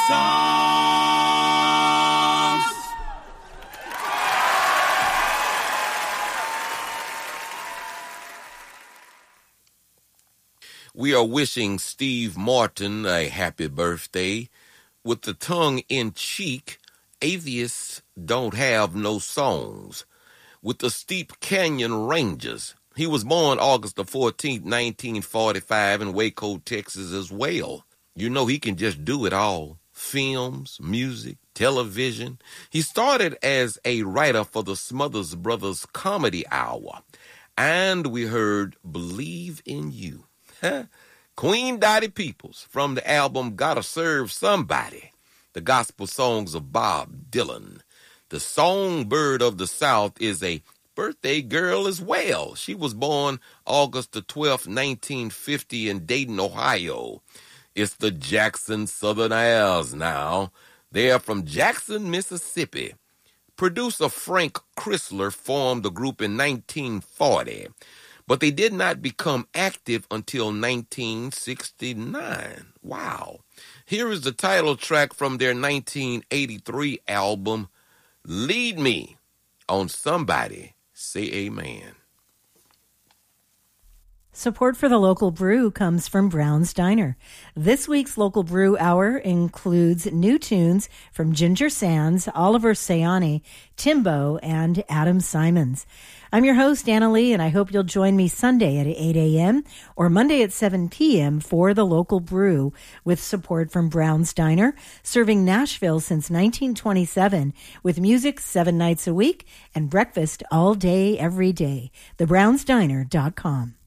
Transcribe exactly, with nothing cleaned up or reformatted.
songs. We are wishing Steve Martin a happy birthday. With the tongue in cheek, atheists don't have no songs. With the Steep Canyon Rangers, he was born August the fourteenth, nineteen forty-five in Waco, Texas as well. You know he can just do it all. Films, music, television. He started as a writer for the Smothers Brothers Comedy Hour. And we heard Believe in You. Queen Dottie Peoples from the album Gotta Serve Somebody, the gospel songs of Bob Dylan. The Songbird of the South is a birthday girl as well. She was born August the twelfth, nineteen fifty in Dayton, Ohio. It's the Jackson Southernaires now. They are from Jackson, Mississippi. Producer Frank Chrysler formed the group in nineteen forty. But they did not become active until nineteen sixty-nine. Wow. Here is the title track from their nineteen eighty-three album, Lead Me on Somebody Say Amen. Support for the local brew comes from Brown's Diner. This week's local brew hour includes new tunes from Ginger Sands, Oliver Sayani, Timbo, and Adam Simons. I'm your host, Anna Lee, and I hope you'll join me Sunday at eight a.m. or Monday at seven p.m. for the local brew with support from Brown's Diner, serving Nashville since nineteen twenty-seven with music seven nights a week and breakfast all day, every day. the browns diner dot com.